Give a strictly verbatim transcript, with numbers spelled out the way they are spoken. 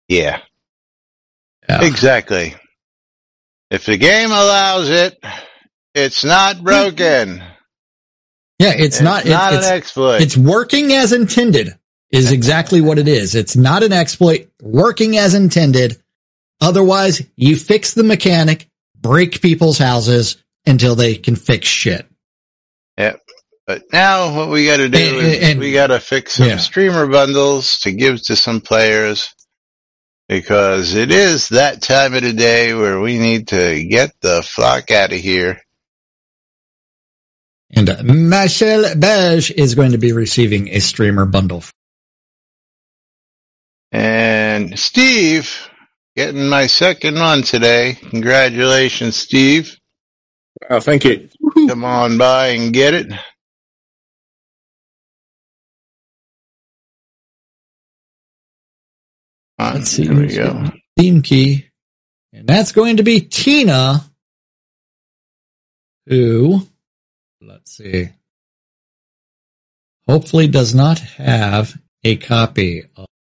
Yeah. yeah. Exactly. If the game allows it, it's not broken. Yeah, it's, it's not, not it's, an exploit. It's working as intended is exactly what it is. It's not an exploit, working as intended. Otherwise, you fix the mechanic, break people's houses until they can fix shit. Yep. But now what we got to do And- is and- we got to fix some yeah. streamer bundles to give to some players, because it is that time of the day where we need to get the flock out of here. And uh, Michel Beige is going to be receiving a streamer bundle. And Steve, getting my second one today. Congratulations, Steve. Oh, thank you. Come on by and get it. On, Let's see. there we go. Theme key. And that's going to be Tina, who, let's see, hopefully does not have a copy of